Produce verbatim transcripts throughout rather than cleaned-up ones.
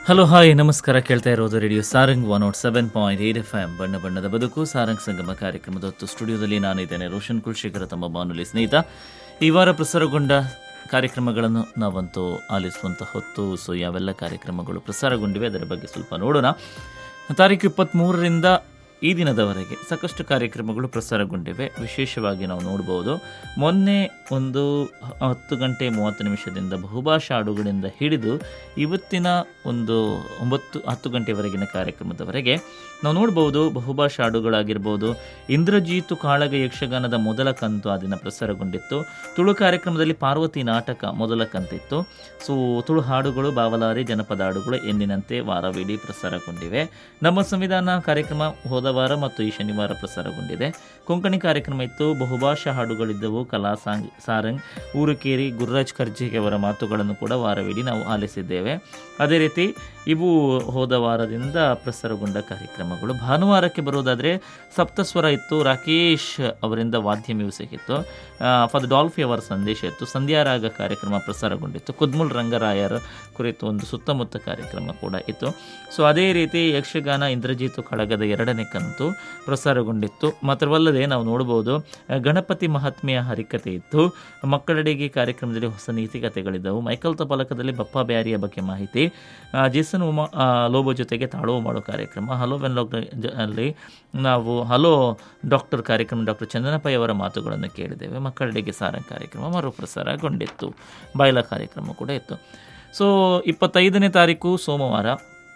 Hello hi ನಮಸ್ಕಾರ. ಕೇಳ್ತಾ ಇರೋದು radio Sarang one not seven point eight F M ಬಣ್ಣ ಬಣ್ಣದ ಬದುಕು ಸಾರಂಗ್ ಸಂಗಮ ಕಾರ್ಯಕ್ರಮದ ಹೊತ್ತು ಸ್ಟುಡಿಯೋದಲ್ಲಿ ನಾನಿದ್ದೇನೆ ರೋಷನ್ ಕುಲಶೇಖರ, ತಮ್ಮ ಬಾನುಲಿ ಸ್ನೇಹಿತ. ಈ ವಾರ ಪ್ರಸಾರಗೊಂಡ ಕಾರ್ಯಕ್ರಮಗಳನ್ನು ನಾವಂತೂ ಆಲಿಸುವಂಥ ಹೊತ್ತು. ಸೊ ಯಾವೆಲ್ಲ ಕಾರ್ಯಕ್ರಮಗಳು ಪ್ರಸಾರಗೊಂಡಿವೆ ಅದರ ಬಗ್ಗೆ ಸ್ವಲ್ಪ ನೋಡೋಣ. ತಾರೀಕು ಇಪ್ಪತ್ತ್ಮೂರರಿಂದ ಈ ದಿನದವರೆಗೆ ಸಾಕಷ್ಟು ಕಾರ್ಯಕ್ರಮಗಳು ಪ್ರಸಾರಗೊಂಡಿವೆ. ವಿಶೇಷವಾಗಿ ನಾವು ನೋಡ್ಬೋದು, ಮೊನ್ನೆ ಒಂದು ಹತ್ತು ಗಂಟೆ ಮೂವತ್ತು ನಿಮಿಷದಿಂದ ಬಹುಭಾಷಾ ಹಾಡುಗಳಿಂದ ಹಿಡಿದು ಇವತ್ತಿನ ಒಂದು ಒಂಬತ್ತು ಹತ್ತು ಗಂಟೆವರೆಗಿನ ಕಾರ್ಯಕ್ರಮದವರೆಗೆ ನಾವು ನೋಡ್ಬೋದು, ಬಹುಭಾಷಾ ಹಾಡುಗಳಾಗಿರ್ಬೋದು. ಇಂದ್ರಜೀತು ಕಾಳಗ ಯಕ್ಷಗಾನದ ಮೊದಲ ಕಂತು ಆ ದಿನ ಪ್ರಸಾರಗೊಂಡಿತ್ತು. ತುಳು ಕಾರ್ಯಕ್ರಮದಲ್ಲಿ ಪಾರ್ವತಿ ನಾಟಕ ಮೊದಲ ಕಂತಿತ್ತು. ಸೊ ತುಳು ಹಾಡುಗಳು, ಬಾವಲಾರಿ, ಜನಪದ ಹಾಡುಗಳು ಎಂದಿನಂತೆ ವಾರವಿಡೀ ಪ್ರಸಾರಗೊಂಡಿವೆ. ನಮ್ಮ ಸಂವಿಧಾನ ಕಾರ್ಯಕ್ರಮ ಹೋದ ವಾರ ಮತ್ತು ಈ ಶನಿವಾರ ಪ್ರಸಾರಗೊಂಡಿದೆ. ಕೊಂಕಣಿ ಕಾರ್ಯಕ್ರಮ ಇತ್ತು. ಬಹುಭಾಷಾ ಹಾಡುಗಳಿದ್ದವು. ಕಲಾ ಸಾಂಗ್ ಸಾರಂಗ್, ಊರುಕೇರಿ, ಗುರುರಾಜ್ ಕರ್ಜಿಗೆ ಅವರ ಮಾತುಗಳನ್ನು ಕೂಡ ವಾರವಿಡೀ ನಾವು ಆಲಿಸಿದ್ದೇವೆ. ಅದೇ ರೀತಿ ಇವು ಹೋದ ವಾರದಿಂದ ಪ್ರಸಾರಗೊಂಡ ಕಾರ್ಯಕ್ರಮಗಳು. ಭಾನುವಾರಕ್ಕೆ ಬರೋದಾದರೆ ಸಪ್ತಸ್ವರ ಇತ್ತು. ರಾಕೇಶ್ ಅವರಿಂದ ವಾದ್ಯ ಮ್ಯೂಸಿಕ್ ಇತ್ತು. ಫಾದರ್ ಡಾಲ್ಫಿ ಅವರ ಸಂದೇಶ ಇತ್ತು. ಸಂಧ್ಯಾರಾಗ ಕಾರ್ಯಕ್ರಮ ಪ್ರಸಾರಗೊಂಡಿತ್ತು. ಕುದ್ಮುಲ್ ರಂಗರಾಯರ ಕುರಿತು ಒಂದು ಸುತ್ತಮುತ್ತ ಕಾರ್ಯಕ್ರಮ ಕೂಡ ಇತ್ತು. ಸೊ ಅದೇ ರೀತಿ ಯಕ್ಷಗಾನ ಇಂದ್ರಜೀತು ಕಳಗದ ಎರಡನೇ ಕಂತು ಪ್ರಸಾರಗೊಂಡಿತ್ತು. ಮಾತ್ರವಲ್ಲದೆ ನಾವು ನೋಡ್ಬೋದು, ಗಣಪತಿ ಮಹಾತ್ಮೆಯ ಹರಿಕತೆ ಇತ್ತು. ಮಕ್ಕಳಡೆಗೆ ಕಾರ್ಯಕ್ರಮದಲ್ಲಿ ಹೊಸ ನೀತಿಕತೆಗಳಿದ್ದವು. ಮೈಕಲ್ ತಪಲಕದಲ್ಲಿ ಬಪ್ಪ ಬ್ಯಾರಿಯ ಬಗ್ಗೆ ಮಾಹಿತಿ. ಜೇಸನ್ ಉಮಾ ಲೋಬೋ ಜೊತೆಗೆ ತಾಳುವ ಮಾಡೋ ಕಾರ್ಯಕ್ರಮ. ಹಲೋ ವೆನ್ಲಾಕ್ ಅಲ್ಲಿ ನಾವು ಹಲೋ ಡಾಕ್ಟರ್ ಕಾರ್ಯಕ್ರಮ ಡಾಕ್ಟರ್ ಚಂದನಪೈ ಅವರ ಮಾತುಗಳನ್ನು ಕೇಳಿದ್ದೇವೆ. ಮಕ್ಕಳಡೆಗೆ ಸಾರಂಗ್ ಕಾರ್ಯಕ್ರಮ ಮರುಪ್ರಸಾರಗೊಂಡಿತ್ತು. ಬಾಯ್ಲ ಕಾರ್ಯಕ್ರಮ ಕೂಡ ಇತ್ತು. ಸೊ ಇಪ್ಪತ್ತೈದನೇ ತಾರೀಕು ಸೋಮವಾರ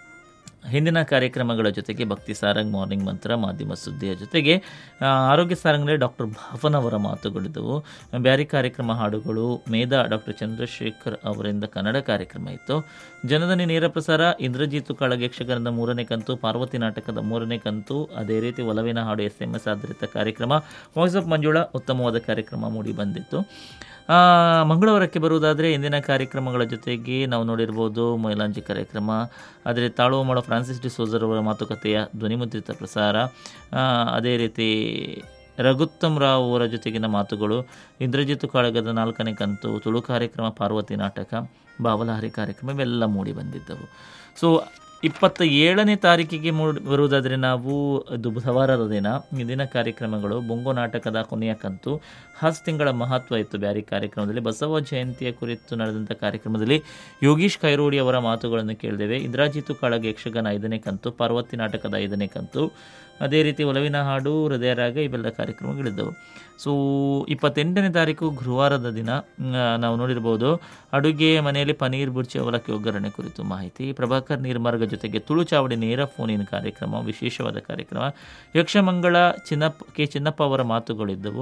ಹಿಂದಿನ ಕಾರ್ಯಕ್ರಮಗಳ ಜೊತೆಗೆ ಭಕ್ತಿ ಸಾರಂಗ್, ಮಾರ್ನಿಂಗ್ ಮಂತ್ರ, ಮಾಧ್ಯಮ ಸುದ್ದಿಯ ಜೊತೆಗೆ ಆರೋಗ್ಯ ಸಾರಂಗ್ನಲ್ಲಿ ಡಾಕ್ಟರ್ ಭಾವನ್ ಅವರ ಮಾತುಗಳಿದ್ದವು. ಬ್ಯಾರಿ ಕಾರ್ಯಕ್ರಮ ಹಾಡುಗಳು. ಮೇಧಾ ಡಾಕ್ಟರ್ ಚಂದ್ರಶೇಖರ್ ಅವರಿಂದ ಕನ್ನಡ ಕಾರ್ಯಕ್ರಮ ಇತ್ತು. ಜನದನಿ ನೇರ ಪ್ರಸಾರ. ಇಂದ್ರಜೀತು ಕಾಳಗ ಯಕ್ಷಗಾನದ ಮೂರನೇ ಕಂತು, ಪಾರ್ವತಿ ನಾಟಕದ ಮೂರನೇ ಕಂತು. ಅದೇ ರೀತಿ ಒಲವಿನ ಹಾಡು ಎಸ್ ಎಂ ಎಸ್ ಆಧಾರಿತ ಕಾರ್ಯಕ್ರಮ. ವಾಯ್ಸ್ ಆಫ್ ಮಂಜುಳಾ ಉತ್ತಮವಾದ ಕಾರ್ಯಕ್ರಮ ಮೂಡಿ ಬಂದಿತ್ತು. ಮಂಗಳವಾರಕ್ಕೆ ಬರುವುದಾದರೆ ಇಂದಿನ ಕಾರ್ಯಕ್ರಮಗಳ ಜೊತೆಗೆ ನಾವು ನೋಡಿರ್ಬೋದು ಮೈಲಾಂಜಿ ಕಾರ್ಯಕ್ರಮ. ಆದರೆ ತಾಳುವ ಮಾಡೋ ಫ್ರಾನ್ಸಿಸ್ ಡಿ ಸೋಜರ್ ಅವರ ಮಾತುಕತೆಯ ಧ್ವನಿಮುದ್ರಿತ ಪ್ರಸಾರ. ಅದೇ ರೀತಿ ರಘುತ್ತಮ್ ರಾವ್ ಅವರ ಜೊತೆಗಿನ ಮಾತುಗಳು. ಇಂದ್ರಜಿತು ಕಾಳಗದ ನಾಲ್ಕನೇ ಕಂತು, ತುಳು ಕಾರ್ಯಕ್ರಮ, ಪಾರ್ವತಿ ನಾಟಕ, ಬಾವಲಹರಿ ಕಾರ್ಯಕ್ರಮ ಇವೆಲ್ಲ ಮೂಡಿ ಬಂದಿದ್ದವು. ಸೊ ಇಪ್ಪತ್ತ ಏಳನೇ ತಾರೀಕಿಗೆ ಮೂಡಿ ಬರುವುದಾದರೆ ನಾವು ಇದು ಬುಧವಾರದ ದಿನ ಇಂದಿನ ಕಾರ್ಯಕ್ರಮಗಳು. ಬೊಂಗೋ ನಾಟಕದ ಕೊನೆಯ ಕಂತು. ಹಸ್ ತಿಂಗಳ ಮಹತ್ವ ಇತ್ತು ಬ್ಯಾರಿ ಕಾರ್ಯಕ್ರಮದಲ್ಲಿ. ಬಸವ ಜಯಂತಿಯ ಕುರಿತು ನಡೆದಂಥ ಕಾರ್ಯಕ್ರಮದಲ್ಲಿ ಯೋಗೀಶ್ ಕೈರೋಡಿ ಅವರ ಮಾತುಗಳನ್ನು ಕೇಳಿದ್ದೇವೆ. ಇಂದ್ರಾಜಿತು ಕಾಳಗ ಯಕ್ಷಗಾನ ಐದನೇ ಕಂತು, ಪಾರ್ವತಿ ನಾಟಕದ ಐದನೇ ಕಂತು. ಅದೇ ರೀತಿ ಒಲವಿನ ಹಾಡು, ಹೃದಯರಾಗ ಇವೆಲ್ಲ ಕಾರ್ಯಕ್ರಮಗಳಿದ್ದವು. ಸೊ ಇಪ್ಪತ್ತೆಂಟನೇ ತಾರೀಕು ಗುರುವಾರದ ದಿನ ನಾವು ನೋಡಿರ್ಬೋದು, ಅಡುಗೆ ಮನೆಯಲ್ಲಿ ಪನೀರ್ ಬುರ್ಜಿ ಅವಲಕ್ಕಿ ಒಗ್ಗರಣೆ ಕುರಿತು ಮಾಹಿತಿ. ಪ್ರಭಾಕರ್ ನೀರ್ಮಾರ್ಗ ಜೊತೆಗೆ ತುಳು ಚಾವಡಿ ನೇರ ಫೋನಿನ ಕಾರ್ಯಕ್ರಮ, ವಿಶೇಷವಾದ ಕಾರ್ಯಕ್ರಮ. ಯಕ್ಷಮಂಗಳ ಚಿನ್ನಪ್ಪ ಕೆ ಚಿನ್ನಪ್ಪ ಅವರ ಮಾತುಗಳಿದ್ದವು.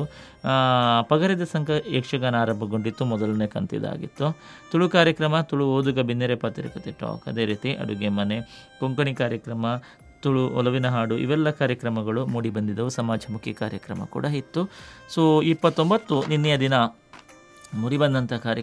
ಪಗರಿದ ಸಂಘ ಯಕ್ಷಗಾನ ಆರಂಭಗೊಂಡಿತ್ತು. ಮೊದಲನೇ ಕಂತಿದಾಗಿತ್ತು. ತುಳು ಕಾರ್ಯಕ್ರಮ, ತುಳು ಓದುಗ ಬಿನ್ನೆರೆ ಪತ್ರಿಕತೆ ಟಾಕ್. ಅದೇ ರೀತಿ ಅಡುಗೆ ಮನೆ, ಕೊಂಕಣಿ ಕಾರ್ಯಕ್ರಮ, ತುಳು ಒಲವಿನ ಹಾಡು ಇವೆಲ್ಲ ಕಾರ್ಯಕ್ರಮಗಳು ಮೂಡಿ ಬಂದಿದ್ದವು. ಸಮಾಜಮುಖಿ ಕಾರ್ಯಕ್ರಮ ಕೂಡ ಇತ್ತು. ಸೊ ಇಪ್ಪತ್ತೊಂಬತ್ತು ನಿನ್ನೆಯ ದಿನ ಮೂಡಿ ಬಂದಂಥ ಕಾರ್ಯಕ್ರಮ